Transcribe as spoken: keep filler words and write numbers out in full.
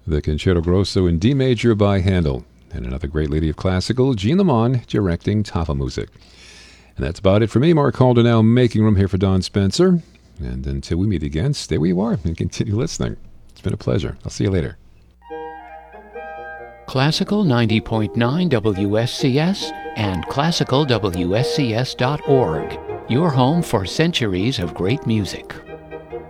the Concerto Grosso in D major by Handel, and another great lady of classical, Jean Lamont, directing Tafelmusik. And that's about it for me, Mark Calder, now making room here for Don Spencer. And until we meet again, stay where you are and continue listening. It's been a pleasure. I'll see you later. Classical ninety point nine W S C S and classical W S C S dot org, your home for centuries of great music.